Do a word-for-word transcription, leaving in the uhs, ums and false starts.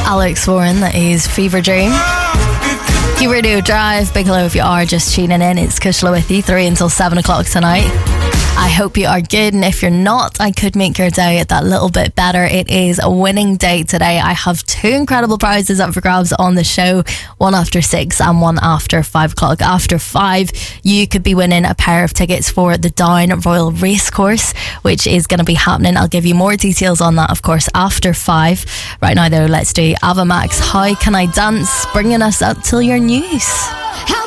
Alex Warren, that is Fever Dream. Q Radio Drive, big hello if you are just tuning in. It's Kushla with you, three until seven o'clock tonight. I hope you are good, and if you're not, I could make your day that little bit better. It is a winning day today. I have two incredible prizes up for grabs on the show, one after six and one after five o'clock. After five, you could be winning a pair of tickets for the Down Royal Racecourse, which is going to be happening. I'll give you more details on that, of course, after five. Right now, though, let's do Ava Max, How Can I Dance, bringing us up till your news.